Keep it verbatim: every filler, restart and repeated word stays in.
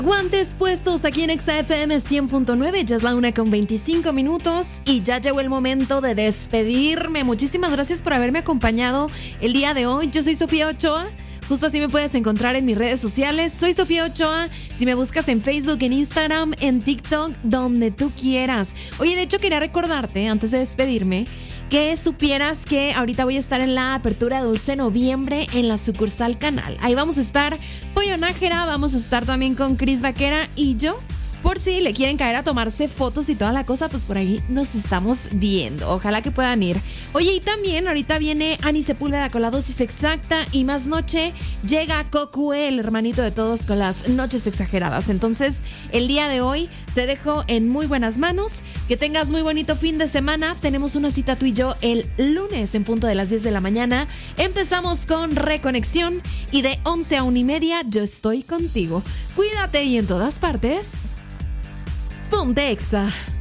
Guantes puestos aquí en Exa F M cien punto nueve, ya es la una con veinticinco minutos y ya llegó el momento de despedirme. Muchísimas gracias por haberme acompañado el día de hoy. Yo soy Sofía Ochoa. Justo así me puedes encontrar en mis redes sociales. Soy Sofía Ochoa. Si me buscas en Facebook, en Instagram, en TikTok, donde tú quieras. Oye, de hecho quería recordarte, antes de despedirme, que supieras que ahorita voy a estar en la apertura Dulce Noviembre en la sucursal Canal. Ahí vamos a estar Pollo Nájera, vamos a estar también con Cris Vaquera y yo. Por si le quieren caer a tomarse fotos y toda la cosa, pues por ahí nos estamos viendo. Ojalá que puedan ir. Oye, y también ahorita viene Ani Sepúlveda con la dosis exacta y más noche llega Cocu, el hermanito de todos, con las noches exageradas. Entonces, el día de hoy te dejo en muy buenas manos. Que tengas muy bonito fin de semana. Tenemos una cita tú y yo el lunes en punto de las diez de la mañana. Empezamos con Reconexión y de once a una y media yo estoy contigo. Cuídate y en todas partes, ponte Exa.